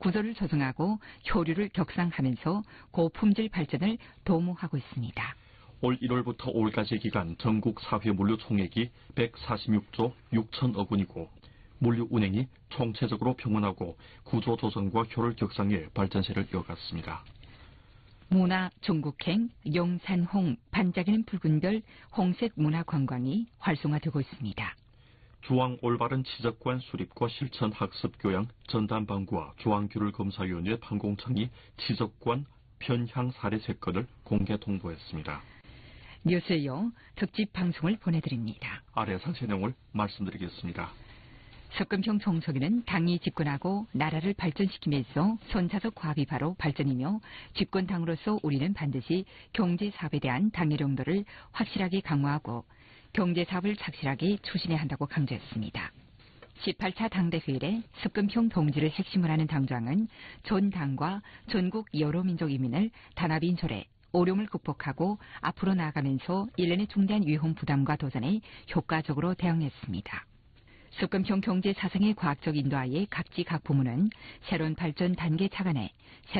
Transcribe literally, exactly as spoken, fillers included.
구조를 조정하고 효율을 격상하면서 고품질 발전을 도모하고 있습니다. 올 일월부터 올까지 기간 전국 사회 물류 총액이 백사십육조 육천억 원이고 물류 운행이 총체적으로 평온하고 구조 조정과 효율 격상의 발전세를 이어갔습니다. 문화, 종국행, 용산홍, 반짝이는 붉은 별, 홍색 문화 관광이 활성화되고 있습니다. 주황 올바른 지적관 수립과 실천 학습 교양 전담반구와 주황귤을 검사위원회 판공청이 지적관 편향 사례 세 건을 공개 통보했습니다. 뉴스요 특집 방송을 보내드립니다. 아래 상세 내용을 말씀드리겠습니다. 석금형 총서기는 당이 집권하고 나라를 발전시키면서 선사적 과업이 바로 발전이며 집권당으로서 우리는 반드시 경제사업에 대한 당의 용도를 확실하게 강화하고 경제사업을 착실하게 추진해야 한다고 강조했습니다. 십팔 차 당대회의에 석금형 동지를 핵심으로 하는 당장은 전 당과 전국 여러 민족 인민을 단합인솔해 어려움을 극복하고 앞으로 나아가면서 일련의 중대한 위험 부담과 도전에 효과적으로 대응했습니다. 석금형 경제 사상의 과학적 인도하에 각지 각 부문은 새로운 발전 단계 차관에